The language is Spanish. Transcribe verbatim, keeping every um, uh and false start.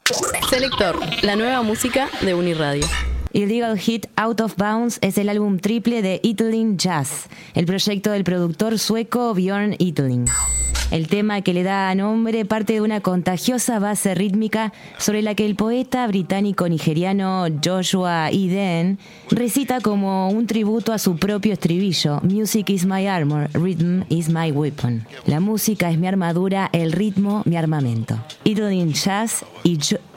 Selector, la nueva música de Uniradio. Illegal Hit Out of Bounds es el álbum triple de Eatling Jazz, el proyecto del productor sueco Björn Eatling. El tema que le da nombre parte de una contagiosa base rítmica sobre la que el poeta británico-nigeriano Joshua Eden recita como un tributo a su propio estribillo: Music is my armor, rhythm is my weapon. La música es mi armadura, el ritmo mi armamento. Eatling Jazz y jo-